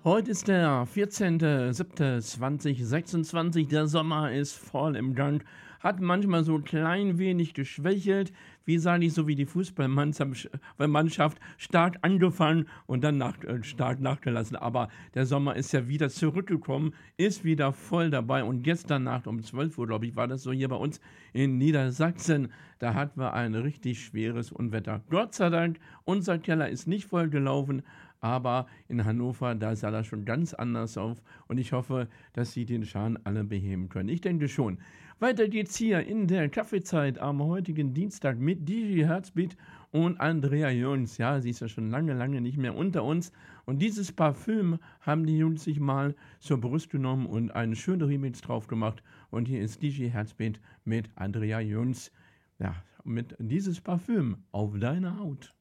Heute ist der 14.07.2026. Der Sommer ist voll im Gang. Hat manchmal so klein wenig geschwächelt. Wie sage ich, so wie die Fußballmannschaft stark angefangen und dann stark nachgelassen. Aber der Sommer ist ja wieder zurückgekommen, ist wieder voll dabei. Und gestern Nacht um 12 Uhr, glaube ich, war das so hier bei uns in Niedersachsen. Da hatten wir ein richtig schweres Unwetter. Gott sei Dank, unser Keller ist nicht voll gelaufen. Aber in Hannover, da sah das schon ganz anders auf. Und ich hoffe, dass Sie den Schaden alle beheben können. Ich denke schon. Weiter geht's hier in der Kaffeezeit am heutigen Dienstag mit DJ Herzbeat und Andrea Jones. Ja, sie ist ja schon lange, lange nicht mehr unter uns. Und dieses Parfüm haben die Jungs sich mal zur Brust genommen und einen schönen Remix drauf gemacht. Und hier ist DJ Herzbeat mit Andrea Jones. Ja, mit dieses Parfüm auf deine Haut.